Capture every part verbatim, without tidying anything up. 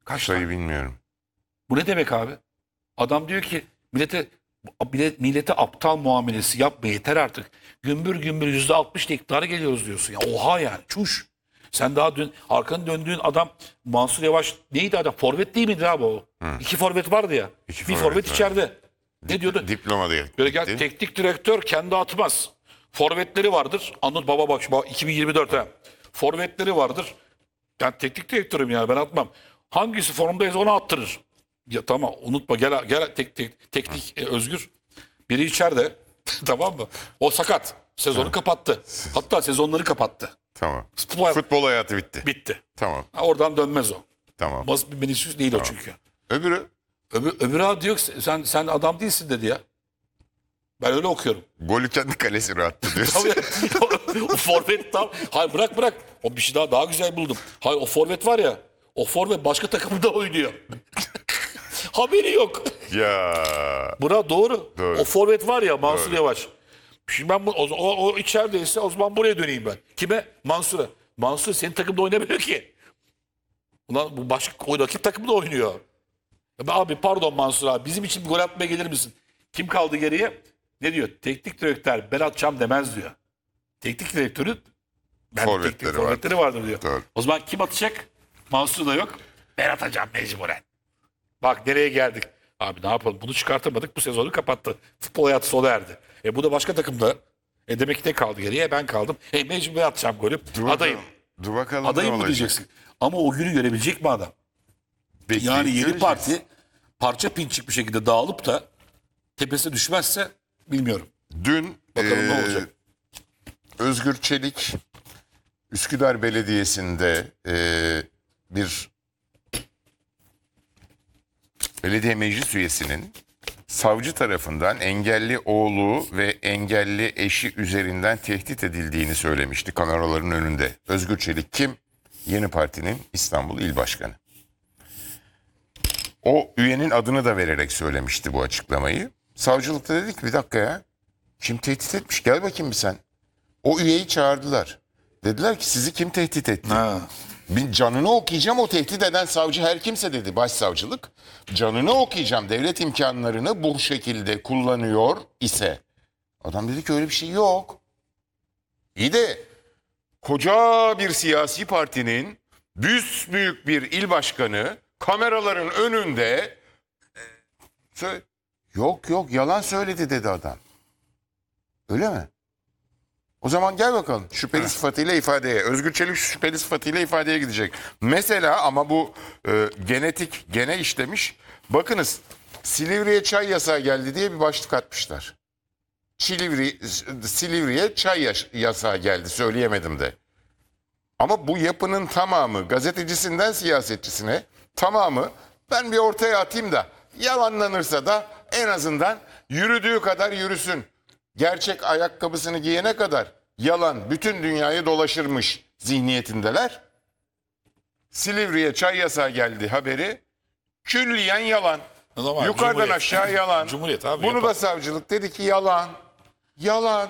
Kaç Sayı tane? bilmiyorum. Bu ne demek abi? Adam diyor ki millete millet, millete aptal muamelesi yapma yeter artık. Gümbür gümbür yüzde altmışla iktidara geliyoruz diyorsun. Ya oha yani çuş. Sen daha dün arkanı döndüğün adam Mansur Yavaş neydi adam? Forvet değil miydi abi o? İki forvet vardı ya. İki bir forvet forvet vardı. içeride. Ne diyordu? Diploma diye. Böyle gel, teknik direktör kendi atmaz. Forvetleri vardır. Anlat baba bak bak, iki bin yirmi dört ha. Forvetleri vardır. Ben teknik direktörüm yani ben atmam. Hangisi formdaysa onu attırır. Ya tamam unutma gel gel tek, tek, teknik e, Özgür. Biri içeride tamam mı? O sakat. Sezonu kapattı. Hatta sezonları kapattı. Tamam. Futbol, Futbol hayatı bitti. bitti. Tamam. Ha, oradan dönmez o. Tamam. Basit bir Vinicius değil o çünkü. Öbürü Öbür, öbür abi diyor ki sen, sen adam değilsin dedi ya. Ben öyle okuyorum. golü kendi kalesine attı diyorsun. Tabii. O forvet tam. Hayır bırak bırak. O bir şey daha daha güzel buldum. Hayır o forvet var ya. O forvet başka takımda oynuyor. Haberi yok. Ya. Buna doğru. Doğru. O forvet var ya Mansur Doğru. Yavaş. Şimdi ben bu, o, o, o içerideyse o zaman buraya döneyim ben. Kime? Mansur'a. Mansur senin takımda oynamıyor ki. Ulan bu başka o rakip takımda oynuyor. Ya ben, abi pardon Mansur abi bizim için bir gol atmaya gelir misin? Kim kaldı geriye? Ne diyor? Teknik direktör ben atacağım demez diyor. Teknik direktörün ben Forvetleri teknik vardır. forvetleri vardır diyor. Doğru. O zaman kim atacak? Mansur da yok. Ben atacağım mecburen. Bak nereye geldik. Abi ne yapalım bunu çıkartamadık bu sezonu kapattı. Futbol hayatı sona erdi. E bu da başka takımda. E demek ki ne kaldı geriye? E, ben kaldım. E mecbur atacağım golü. Dur Adayım. bakalım. Dur bakalım Adayım ne mı olacak. diyeceksin? Ama o günü görebilecek mi adam? Peki, Yani yeni göreceğiz. parti parça pinçik bir şekilde dağılıp da tepesine düşmezse bilmiyorum. Dün Bakalım ne eee, olacak. Özgür Çelik Üsküdar Belediyesi'nde eee, bir belediye meclis üyesinin savcı tarafından engelli oğlu ve engelli eşi üzerinden tehdit edildiğini söylemişti kameraların önünde. Özgür Çelik kim? Yeni Parti'nin İstanbul İl Başkanı. O üyenin adını da vererek söylemişti bu açıklamayı. Savcılıkta dedi ki bir dakika ya. Kim tehdit etmiş? Gel bakayım bir sen. O üyeyi çağırdılar. Dediler ki sizi kim tehdit etti? Ha. Bir canını okuyacağım o tehdit eden savcı her kimse dedi başsavcılık. Canını okuyacağım devlet imkanlarını bu şekilde kullanıyor ise. Adam dedi ki öyle bir şey yok. İyi de koca bir siyasi partinin büyük bir il başkanı kameraların önünde e, sö- yok yok yalan söyledi dedi adam. Öyle mi? O zaman gel bakalım şüpheli sıfatıyla ifadeye. Özgür Çelik şüpheli sıfatıyla ifadeye gidecek. Mesela ama bu e, genetik gene işlemiş. Bakınız Silivri'ye çay yasağı geldi diye bir başlık atmışlar. Silivri, Silivri'ye çay yaş- yasağı geldi söyleyemedim de. Ama bu yapının tamamı gazetecisinden siyasetçisine tamamı ben bir ortaya atayım da yalanlanırsa da en azından yürüdüğü kadar yürüsün. Gerçek ayakkabısını giyene kadar yalan bütün dünyayı dolaşırmış zihniyetindeler. Silivri'ye çay yasağı geldi haberi külliyen yalan. O zaman Yukarıdan Cumhuriyet. aşağı yalan. Cumhuriyet abi, Bunu yapar. da savcılık dedi ki yalan. Yalan.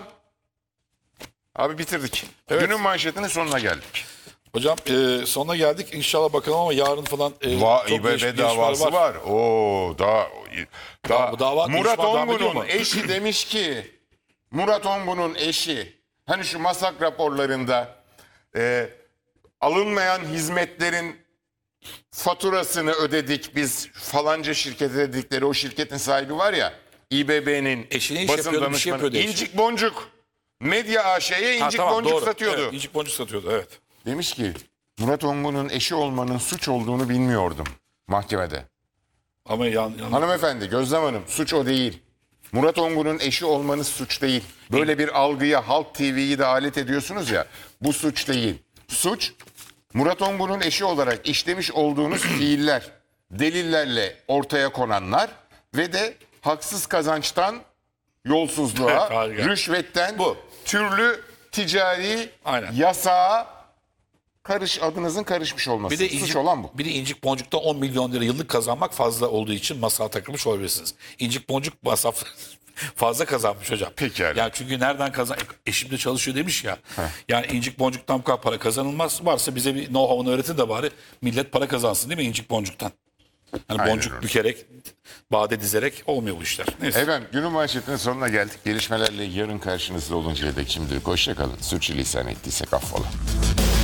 Abi bitirdik. Evet. Günün manşetinin sonuna geldik. Hocam e, sonuna geldik. İnşallah bakalım ama yarın falan e, Va çok İBB değişik davası gelişmeler var. Oo daha daha bu dava Murat duruşma devam ediyor Ongun'un mu? eşi demiş ki Murat Ongun'un eşi hani şu masak raporlarında e, alınmayan hizmetlerin faturasını ödedik biz falanca şirkete dedikleri o şirketin sahibi var ya İBB'nin Eşi ne iş basın yapıyordu, bir şey danışmanı yapıyordu eşi. İncik Boncuk Medya A Ş'ye Ha, incik tamam, boncuk doğru. satıyordu. Evet, incik boncuk satıyordu evet. Demiş ki Murat Ongun'un eşi olmanın suç olduğunu bilmiyordum mahkemede. Ama yan, yan, Hanımefendi Gözlem Hanım suç o değil. Murat Ongun'un eşi olmanız suç değil. Böyle bir algıya Halk T V'yi de alet ediyorsunuz ya bu suç değil. Suç Murat Ongun'un eşi olarak işlemiş olduğunuz fiiller, delillerle ortaya konanlar ve de haksız kazançtan yolsuzluğa, Harika. rüşvetten, Bu. türlü ticari Aynen. yasağa karış adınızın karışmış olması. bir de Suç incik, olan bu. bir de incik boncukta on milyon lira yıllık kazanmak fazla olduğu için masaya takılmış olabilirsiniz. İncik boncuk masraf Fazla kazanmış hocam. Pekala. Yani çünkü nereden kazan... Eşim de çalışıyor demiş ya. Yani incik boncuktan bu kadar para kazanılmaz. Varsa bize bir know-how'unu öğretin de bari millet para kazansın değil mi incik boncuktan? Hani Aynen boncuk öyle. bükerek, bade dizerek olmuyor bu işler. Neyse. Efendim günün manşetinin sonuna geldik. Gelişmelerle yarın karşınızda oluncaya dek şimdilik hoşça kalın. Sürçülisan ettiysek affola.